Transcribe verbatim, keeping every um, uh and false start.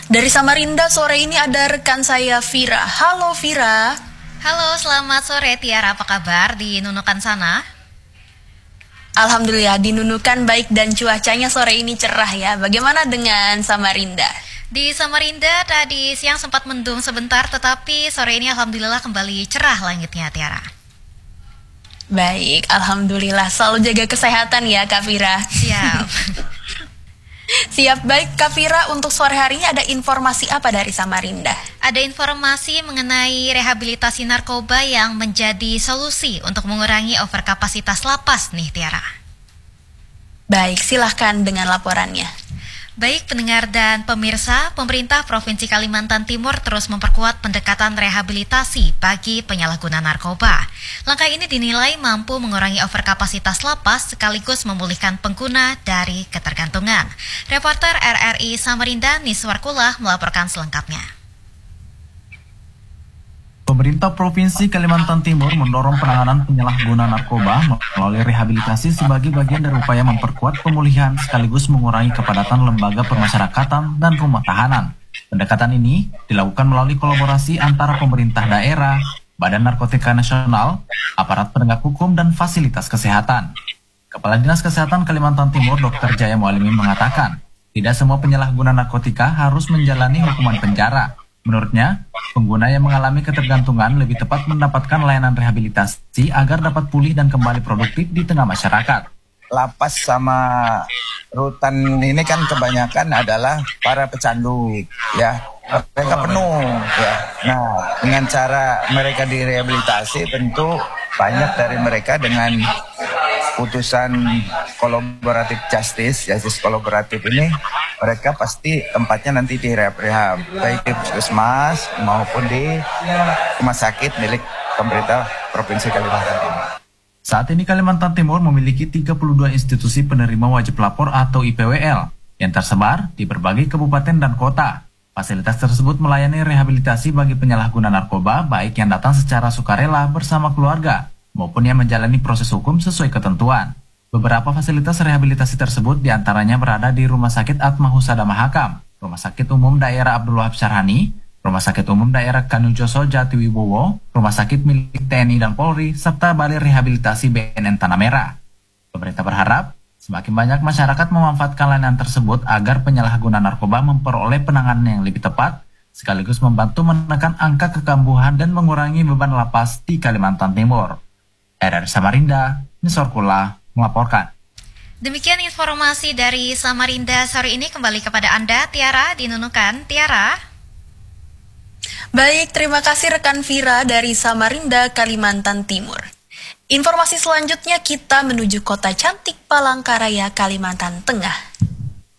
Dari Samarinda sore ini ada rekan saya Vira. Halo Vira. Halo, selamat sore Tiara, apa kabar di Nunukan sana? Alhamdulillah di Nunukan baik dan cuacanya sore ini cerah ya. Bagaimana dengan Samarinda? Di Samarinda tadi siang sempat mendung sebentar, tetapi sore ini alhamdulillah kembali cerah langitnya Tiara. Baik, alhamdulillah. Selalu jaga kesehatan ya Kak Vira. Siap. Siap, baik Kak Vira, untuk sore hari ini ada informasi apa dari Samarinda? Ada informasi mengenai rehabilitasi narkoba yang menjadi solusi untuk mengurangi overkapasitas lapas nih Tiara. Baik, silahkan dengan laporannya. Baik pendengar dan pemirsa, pemerintah Provinsi Kalimantan Timur terus memperkuat pendekatan rehabilitasi bagi penyalahguna narkoba. Langkah ini dinilai mampu mengurangi overkapasitas lapas sekaligus memulihkan pengguna dari ketergantungan. Reporter R R I Samarinda Niswar Kulah melaporkan selengkapnya. Pemerintah Provinsi Kalimantan Timur mendorong penanganan penyalahguna narkoba melalui rehabilitasi sebagai bagian dari upaya memperkuat pemulihan sekaligus mengurangi kepadatan lembaga permasyarakatan dan rumah tahanan. Pendekatan ini dilakukan melalui kolaborasi antara pemerintah daerah, Badan Narkotika Nasional, aparat penegak hukum, dan fasilitas kesehatan. Kepala Dinas Kesehatan Kalimantan Timur, Dokter Jaya Mualimi mengatakan, tidak semua penyalahguna narkotika harus menjalani hukuman penjara. Menurutnya, pengguna yang mengalami ketergantungan lebih tepat mendapatkan layanan rehabilitasi agar dapat pulih dan kembali produktif di tengah masyarakat. Lapas sama rutan ini kan kebanyakan adalah para pecandu, ya. Mereka penuh, ya. Nah, dengan cara mereka direhabilitasi, tentu banyak dari mereka dengan putusan kolaboratif justice, justice kolaboratif ini, mereka pasti tempatnya nanti di rehab-rehab, baik di puskesmas maupun di rumah sakit milik pemerintah Provinsi Kalimantan Timur. Saat ini Kalimantan Timur memiliki tiga puluh dua institusi penerima wajib lapor atau I P W L yang tersebar di berbagai kabupaten dan kota. Fasilitas tersebut melayani rehabilitasi bagi penyalahguna narkoba baik yang datang secara sukarela bersama keluarga maupun yang menjalani proses hukum sesuai ketentuan. Beberapa fasilitas rehabilitasi tersebut diantaranya berada di Rumah Sakit Atma Husada Mahakam, Rumah Sakit Umum Daerah Abdul Wahab Syarhani, Rumah Sakit Umum Daerah Kanujoso Jatiwibowo, Rumah Sakit milik T N I dan Polri, serta Balai Rehabilitasi B N N Tanah Merah. Pemerintah berharap semakin banyak masyarakat memanfaatkan layanan tersebut agar penyalahguna narkoba memperoleh penanganan yang lebih tepat, sekaligus membantu menekan angka kekambuhan dan mengurangi beban lapas di Kalimantan Timur. R R I Samarinda, Niswar Kulah melaporkan. Demikian informasi dari Samarinda sore ini, kembali kepada Anda Tiara di Nunukan. Tiara. Baik, terima kasih rekan Vira dari Samarinda, Kalimantan Timur. Informasi selanjutnya kita menuju kota cantik Palangkaraya, Kalimantan Tengah.